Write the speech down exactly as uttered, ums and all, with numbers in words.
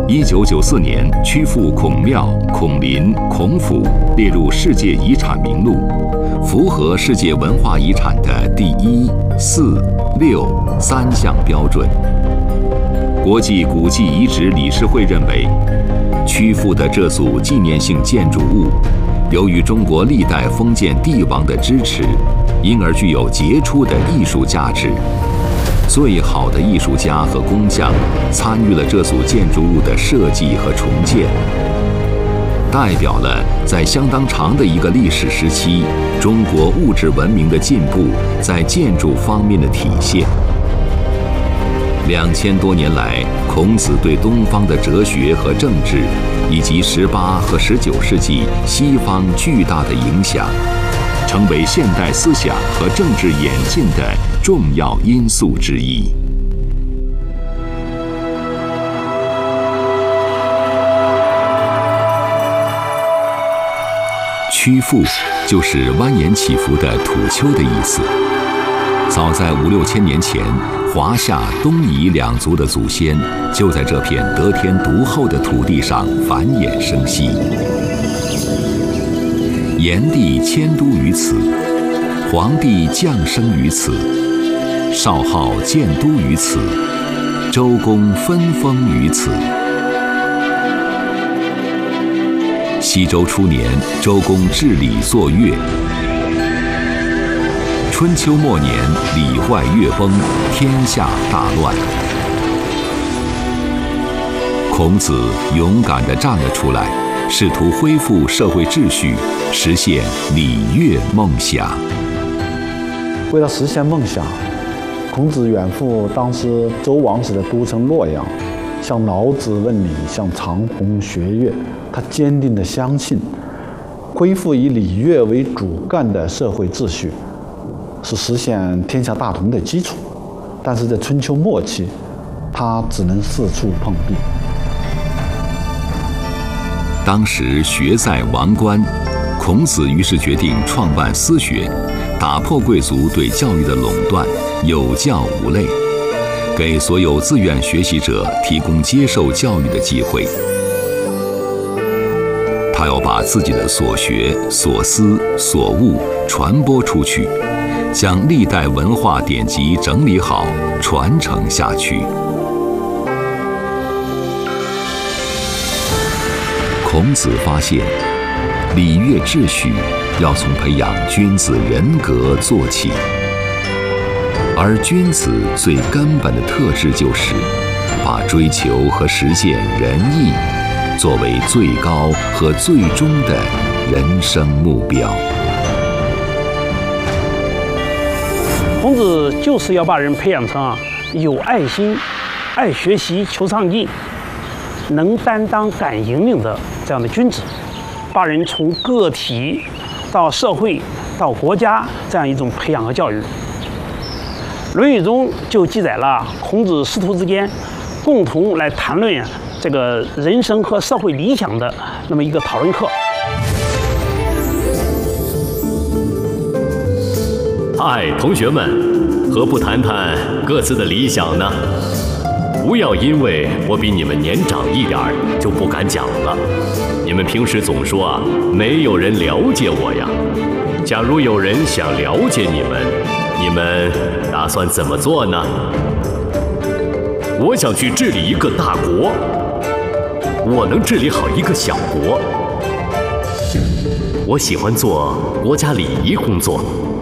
一九九四年，曲阜孔庙、孔林、孔府列入世界遗产名录，符合世界文化遗产的第一、四、六三项标准。国际古迹遗址理事会认为，曲阜的这组纪念性建筑物，由于中国历代封建帝王的支持，因而具有杰出的艺术价值。最好的艺术家和工匠参与了这组建筑物的设计和重建，代表了在相当长的一个历史时期，中国物质文明的进步在建筑方面的体现。两千多年来，孔子对东方的哲学和政治，以及十八和十九世纪西方巨大的影响，成为现代思想和政治演进的重要因素之一。曲阜就是蜿蜒起伏的土丘的意思。早在五六千年前，华夏、东夷两族的祖先就在这片得天独厚的土地上繁衍生息。炎帝迁都于此，黄帝降生于此，少昊建都于此，周公分封于此。西周初年，周公治理作乐。春秋末年，礼坏乐崩，天下大乱。孔子勇敢地站了出来，试图恢复社会秩序，实现礼乐梦想。 为了实现梦想，孔子远赴当时周王室的都城洛阳，向老子问礼，向长虹学乐。他坚定地相信，恢复以礼乐为主干的社会秩序，是实现天下大同的基础。但是在春秋末期，他只能四处碰壁。 当时学在王冠，孔子于是决定创办私学，打破贵族对教育的垄断，有教无类，给所有自愿学习者提供接受教育的机会。他要把自己的所学、所思、所悟传播出去，将历代文化典籍整理好，传承下去。孔子发现，礼乐秩序要从培养君子人格做起，而君子最根本的特质就是把追求和实现仁义作为最高和最终的人生目标。 孔子就是要把人培养成有爱心、爱学习、求上进、能担当、敢引领的这样的君子，把人从个体到社会到国家这样一种培养和教育。《论语》中就记载了孔子师徒之间共同来谈论这个人生和社会理想的那么一个讨论课。 嗨，同学们，何不谈谈各自的理想呢？不要因为我比你们年长一点儿就不敢讲了。你们平时总说啊，没有人了解我呀。假如有人想了解你们，你们打算怎么做呢？我想去治理一个大国，我能治理好一个小国。我喜欢做国家礼仪工作，